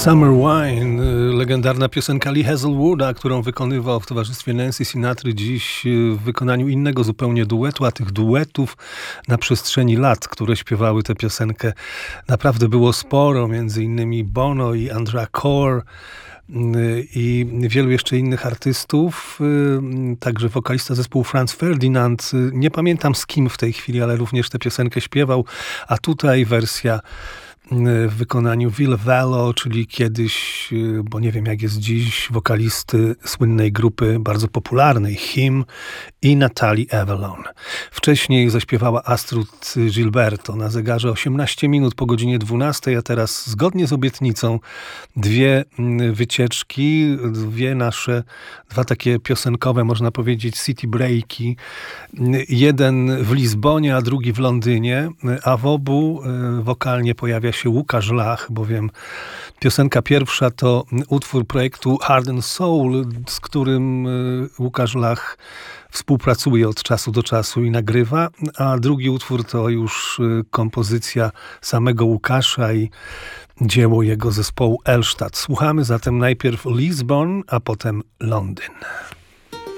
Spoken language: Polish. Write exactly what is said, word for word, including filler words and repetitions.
Summer Wine, legendarna piosenka Lee Hazlewooda, którą wykonywał w towarzystwie Nancy Sinatry, dziś w wykonaniu innego zupełnie duetu, a tych duetów na przestrzeni lat, które śpiewały tę piosenkę, naprawdę było sporo, między innymi Bono i Andra Corr i wielu jeszcze innych artystów, także wokalista zespołu Franz Ferdinand. Nie pamiętam z kim w tej chwili, ale również tę piosenkę śpiewał, a tutaj wersja w wykonaniu Ville Valo, czyli kiedyś, bo nie wiem jak jest dziś, wokalisty słynnej grupy bardzo popularnej Him i Natalie Avalon. Wcześniej zaśpiewała Astrud Gilberto na zegarze osiemnaście minut po godzinie dwunastej, a teraz zgodnie z obietnicą dwie wycieczki, dwie nasze, dwa takie piosenkowe, można powiedzieć, city breaki. Jeden w Lizbonie, a drugi w Londynie, a w obu wokalnie pojawia się Łukasz Lach, bowiem piosenka pierwsza to utwór projektu Heart and Soul, z którym Łukasz Lach współpracuje od czasu do czasu i nagrywa, a drugi utwór to już kompozycja samego Łukasza i dzieło jego zespołu Elstadt. Słuchamy zatem najpierw Lisbon, a potem Londyn.